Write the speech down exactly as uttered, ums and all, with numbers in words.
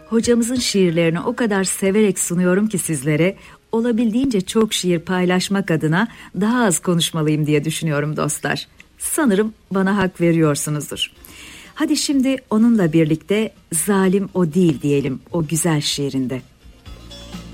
Hocamızın şiirlerini o kadar severek sunuyorum ki sizlere, olabildiğince çok şiir paylaşmak adına daha az konuşmalıyım diye düşünüyorum dostlar. Sanırım bana hak veriyorsunuzdur. Hadi şimdi onunla birlikte zalim o değil diyelim o güzel şiirinde.